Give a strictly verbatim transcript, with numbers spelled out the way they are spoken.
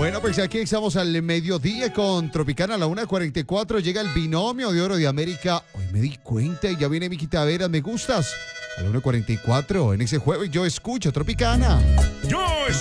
Bueno, pues aquí estamos al mediodía con Tropicana a la una cuarenta y cuatro. Llega el binomio de oro de América. Hoy me di cuenta y ya viene Miki Taveras. Me gustas. A la una cuarenta y cuatro en ese jueves yo escucho Tropicana. Yo